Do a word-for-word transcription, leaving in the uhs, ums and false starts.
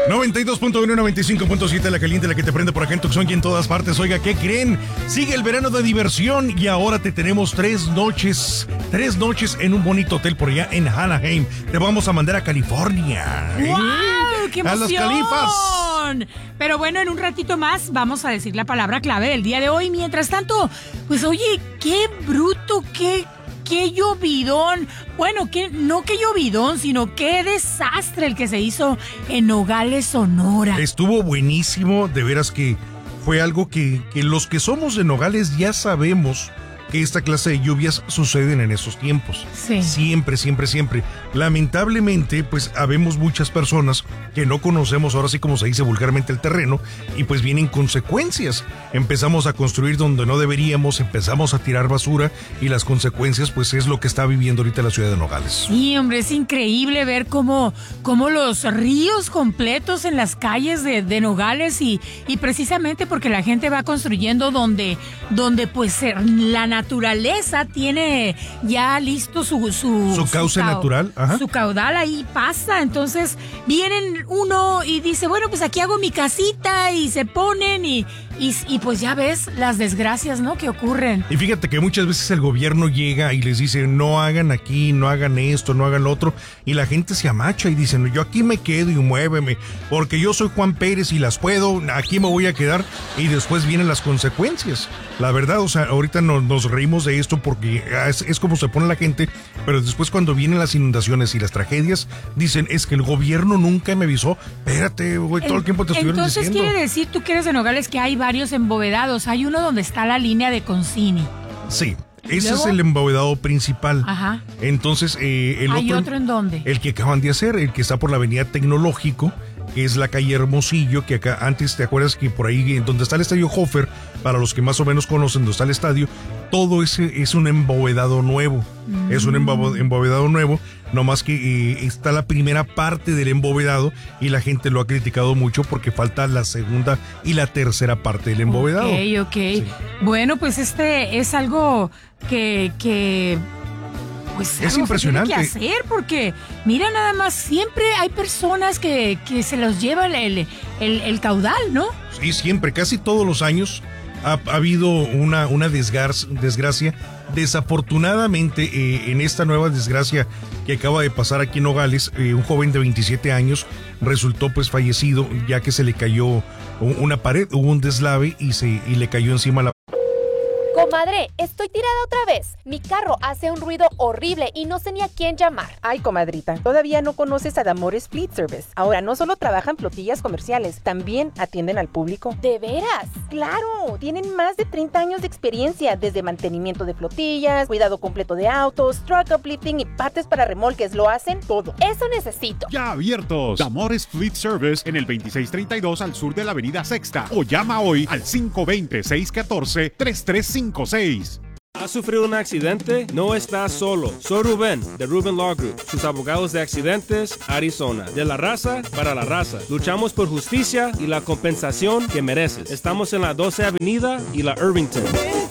noventa y dos punto uno, noventa y cinco punto siete, la caliente, la que te prende por acá en Tucson y en todas partes. Oiga, ¿qué creen? Sigue el verano de diversión y ahora te tenemos tres noches, tres noches en un bonito hotel por allá en Anaheim. Te vamos a mandar a California. ¡Wow! ¡Qué emoción! A las Califas. Pero bueno, en un ratito más vamos a decir la palabra clave del día de hoy. Mientras tanto, pues oye, qué bruto, qué... ¡Qué llovidón! Bueno, que no qué llovidón, sino qué desastre el que se hizo en Nogales, Sonora. Estuvo buenísimo, de veras que fue algo que, que los que somos de Nogales ya sabemos que esta clase de lluvias suceden en esos tiempos. Sí. Siempre, siempre, siempre. Lamentablemente, pues habemos muchas personas que no conocemos, ahora sí como se dice vulgarmente, el terreno, y pues vienen consecuencias. Empezamos a construir donde no deberíamos, empezamos a tirar basura, y las consecuencias, pues es lo que está viviendo ahorita la ciudad de Nogales. Sí, hombre, es increíble ver cómo, cómo los ríos completos en las calles de, de Nogales, y, y precisamente porque la gente va construyendo donde, donde pues la naturaleza tiene ya listo su... Su, su cauce su natural. Ajá. Su caudal ahí pasa, entonces vienen uno y dice, bueno, pues aquí hago mi casita, y se ponen y, y, y pues ya ves las desgracias, ¿no?, que ocurren. Y fíjate que muchas veces el gobierno llega y les dice, no hagan aquí, no hagan esto, no hagan lo otro, y la gente se amacha y dice, no, yo aquí me quedo y muéveme, porque yo soy Juan Pérez y las puedo, aquí me voy a quedar, y después vienen las consecuencias. La verdad, o sea, ahorita nos, nos reímos de esto porque es, es como se pone la gente, pero después cuando vienen las inundaciones y las tragedias, dicen, es que el gobierno nunca me avisó. Espérate, güey, todo el tiempo te estuvieron Entonces diciendo. Quiere decir, tú que eres de Nogales, que hay varios embovedados. Hay uno donde está la línea de Concini. Sí, ese ¿Luego? es el embovedado principal. Ajá. Entonces, eh, el ¿Hay otro, otro en dónde? El que acaban de hacer, el que está por la avenida Tecnológico, que es la calle Hermosillo, que acá antes, ¿te acuerdas que por ahí, donde está el estadio Hofer, para los que más o menos conocen donde está el estadio, todo ese es un embovedado nuevo, mm. es un embo- embovedado nuevo, nomás que eh, está la primera parte del embovedado y la gente lo ha criticado mucho porque falta la segunda y la tercera parte del embovedado. Ok, ok. Sí. Bueno, pues este es algo que... que... Pues es impresionante. Tiene que hacer porque, mira, nada más, siempre hay personas que, que se los lleva el, el, el, el caudal, ¿no? Sí, siempre, casi todos los años ha, ha habido una, una desgracia, desgracia. Desafortunadamente, eh, en esta nueva desgracia que acaba de pasar aquí en Nogales, eh, un joven de veintisiete años resultó pues fallecido ya que se le cayó una pared, hubo un deslave y, se, y le cayó encima la... Comadre, estoy tirada otra vez. Mi carro hace un ruido horrible y no sé ni a quién llamar. Ay, comadrita, todavía no conoces a Damores Fleet Service. Ahora no solo trabajan flotillas comerciales, también atienden al público. ¿De veras? ¡Claro! Tienen más de treinta años de experiencia, desde mantenimiento de flotillas, cuidado completo de autos, truck uplifting y partes para remolques. Lo hacen todo. Eso necesito. Ya abiertos. Damores Fleet Service en el veintiséis treinta y dos al sur de la avenida Sexta. O llama hoy al cinco dos cero, seis uno cuatro, tres tres cinco seis. ¿Has sufrido un accidente? No estás solo. Soy Rubén, de Rubén Law Group, sus abogados de accidentes, Arizona. De la raza para la raza. Luchamos por justicia y la compensación que mereces. Estamos en la doce Avenida y la Irvington.